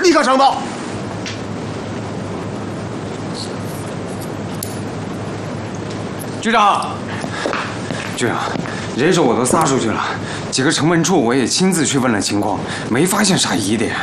立刻上报。 局长，局长，人手我都撒出去了，几个城门处我也亲自去问了情况，没发现啥疑点。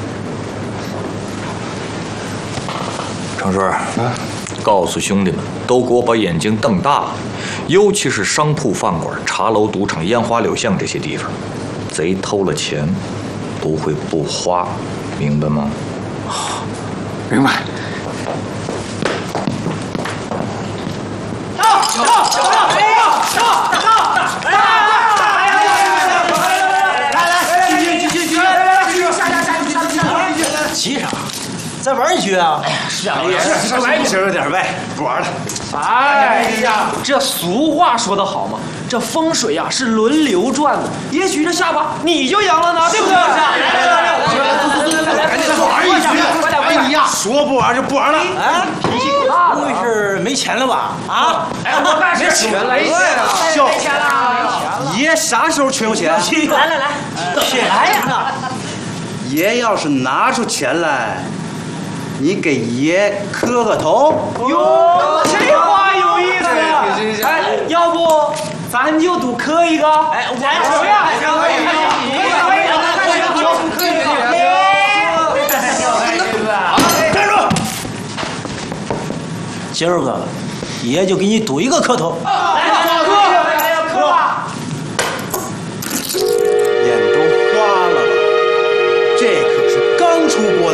程顺，告诉兄弟们，都给我把眼睛瞪大了，尤其是商铺、饭馆、茶楼、赌场、烟花柳巷这些地方，贼偷了钱不会不花，明白吗？ 明白。 急啥？再玩一局啊！哎呀，是啊， 是来一局有点呗，不玩了。 哎呀，这俗话说得好嘛，这风水呀是轮流转的，也许这下把你就阳了呢，对不对？ 赶紧再玩一局！ 快点！ 哎呀，说不玩就不玩了。 哎，脾气不大，不会是没钱了吧？啊！ 哎，我那是钱了， 没钱了。爷啥时候缺过钱？ 来， 钱呀！ 爷要是拿出钱来，你给爷磕个头。 哟，这话有意思了。哎，要不咱就赌磕一个？哎，我怎么样？ 站住！ 今儿个爷就给你赌一个磕头。 来，要磕吧。 眼都花了吧？这可是刚出锅的